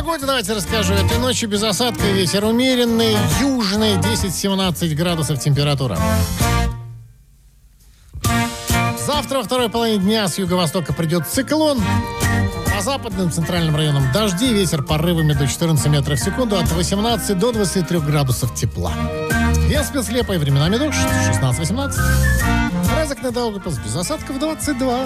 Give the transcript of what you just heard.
погоде давайте расскажу. Этой ночью без осадка, ветер умеренный, южный, 10-17 градусов температура. Завтра во второй половине дня с юго-востока придет циклон. По западным центральным районам дожди, ветер порывами до 14 метров в секунду, от 18 до 23 градусов тепла. Венспилс, слепой, временами дождь, 16-18. Разок на Даугавпилс без осадков 22.